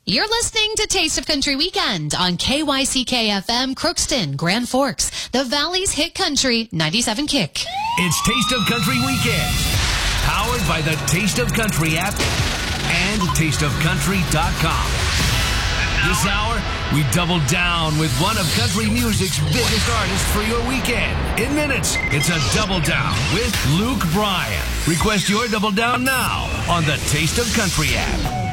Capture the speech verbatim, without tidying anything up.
You're listening to Taste of Country Weekend on K Y C K F M, Crookston, Grand Forks, the Valley's hit country, ninety-seven Kick. It's Taste of Country Weekend, powered by the Taste of Country app and taste of country dot com. This hour, we double down with one of country music's biggest artists for your weekend. In minutes, it's a Double Down with Luke Bryan. Request your Double Down now on the Taste of Country app.